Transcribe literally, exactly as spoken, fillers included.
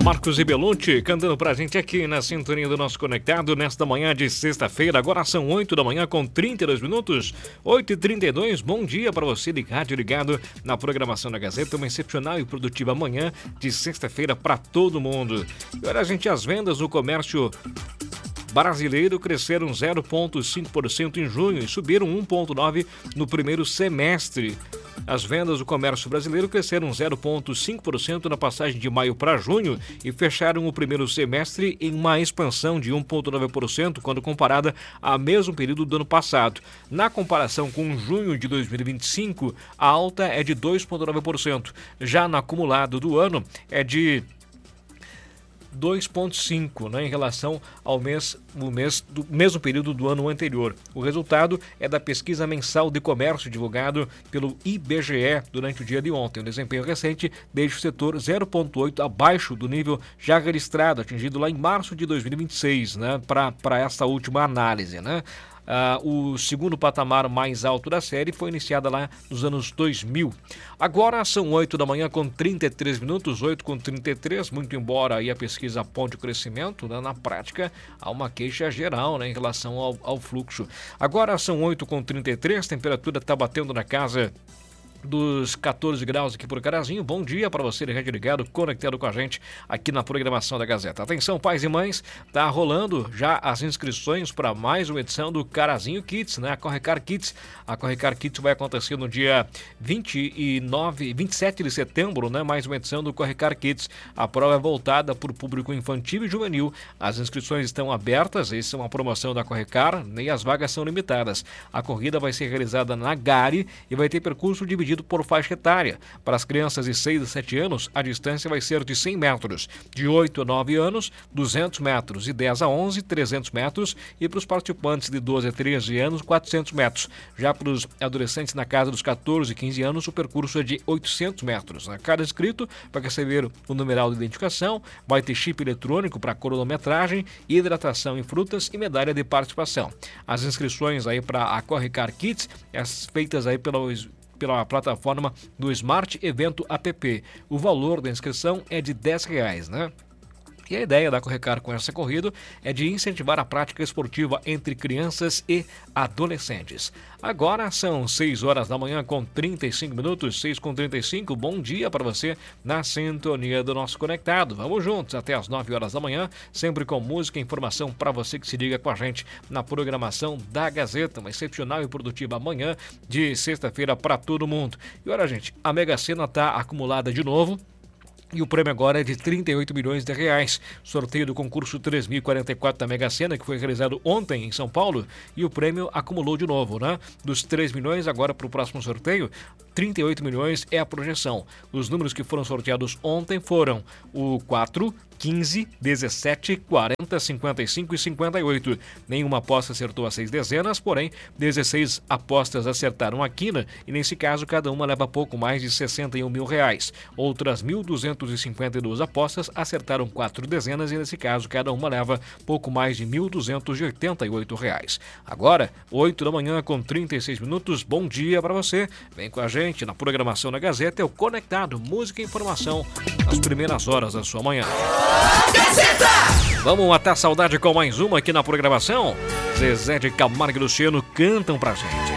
Marcos e Belucci cantando pra gente aqui na sintonia do nosso Conectado nesta manhã de sexta-feira. Agora são oito da manhã com trinta e dois minutos, oito e trinta e dois. Bom dia para você ligado e ligado na programação da Gazeta. Uma excepcional e produtiva manhã de sexta-feira para todo mundo. E olha, gente, as vendas no comércio brasileiro cresceram zero vírgula cinco por cento em junho e subiram um vírgula nove por cento no primeiro semestre. As vendas do comércio brasileiro cresceram zero vírgula cinco por cento na passagem de maio para junho e fecharam o primeiro semestre em uma expansão de um vírgula nove por cento quando comparada ao mesmo período do ano passado. Na comparação com junho de dois mil e vinte e cinco, a alta é de dois vírgula nove por cento. Já no acumulado do ano é de dois vírgula cinco, né, em relação ao mês, o mês do mesmo período do ano anterior. O resultado é da pesquisa mensal de comércio divulgado pelo I B G E durante o dia de ontem. O desempenho recente deixa o setor zero vírgula oito abaixo do nível já registrado, atingido lá em março de dois mil e vinte e seis, né, para essa última análise, né? Uh, o segundo patamar mais alto da série foi iniciada lá nos anos dois mil. Agora são oito da manhã com trinta e três minutos, oito com trinta e três. Muito embora aí a pesquisa aponte o crescimento, né, na prática há uma queixa geral, né, em relação ao, ao fluxo. Agora são oito com trinta e três, temperatura está batendo na casa dos quatorze graus aqui por Carazinho. Bom dia para você ligado, conectado com a gente aqui na programação da Gazeta. Atenção, pais e mães, tá rolando já as inscrições para mais uma edição do Carazinho Kids, né? A Correcar Kids. A Correcar Kids vai acontecer no dia vinte e nove, vinte e sete de setembro, né? Mais uma edição do Correcar Kids. A prova é voltada para o público infantil e juvenil. As inscrições estão abertas, essa é uma promoção da Correcar, e as vagas são limitadas. A corrida vai ser realizada na Gare e vai ter percurso dividido por faixa etária. Para as crianças de seis a sete anos, a distância vai ser de cem metros. De oito a nove anos, duzentos metros. De dez a onze, trezentos metros. E para os participantes de doze a treze anos, quatrocentos metros. Já para os adolescentes na casa dos catorze e quinze anos, o percurso é de oitocentos metros. Cada inscrito vai receber o numeral de identificação, vai ter chip eletrônico para cronometragem, hidratação em frutas e medalha de participação. As inscrições aí para a Correcar Kids, as feitas aí pelos pela plataforma do Smart Evento App. O valor da inscrição é de dez reais, né? E a ideia da Correcar com essa corrida é de incentivar a prática esportiva entre crianças e adolescentes. Agora são seis horas da manhã com trinta e cinco minutos, seis com trinta e cinco. Bom dia para você na sintonia do nosso Conectado. Vamos juntos até as nove horas da manhã, sempre com música e informação para você que se liga com a gente na programação da Gazeta. Uma excepcional e produtiva manhã de sexta-feira para todo mundo. E olha, gente, a Mega Sena está acumulada de novo. E o prêmio agora é de trinta e oito milhões de reais. Sorteio do concurso três mil e quarenta e quatro da Mega Sena, que foi realizado ontem em São Paulo, e o prêmio acumulou de novo, né? Dos três milhões, agora para o próximo sorteio, trinta e oito milhões é a projeção. Os números que foram sorteados ontem foram o quatro, quinze, dezessete, quarenta, cinquenta e cinco e cinquenta e oito. Nenhuma aposta acertou as seis dezenas, porém, dezesseis apostas acertaram a quina e, nesse caso, cada uma leva pouco mais de sessenta e um mil reais. Outras mil duzentas e cinquenta e duas apostas acertaram quatro dezenas e, nesse caso, cada uma leva pouco mais de mil duzentos e oitenta e oito reais. Agora, oito da manhã com trinta e seis minutos. Bom dia para você. Vem com a gente na programação da Gazeta, é o Conectado, música e informação nas primeiras horas da sua manhã. Gazeta! Vamos matar a saudade com mais uma aqui na programação. Zezé de Camargo e Luciano cantam pra gente.